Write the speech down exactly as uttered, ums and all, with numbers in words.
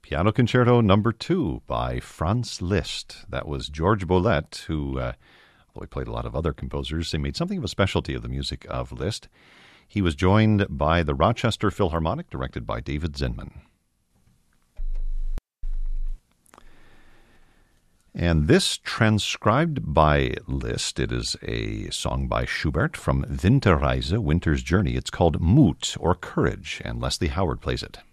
Piano Concerto Number Two by Franz Liszt. That was George Bolet, who, uh, well, he played a lot of other composers. They made something of a specialty of the music of Liszt. He was joined by the Rochester Philharmonic, directed by David Zinman. And this, transcribed by Liszt, it is a song by Schubert from Winterreise, Winter's Journey. It's called Mut, or Courage, and Leslie Howard plays it.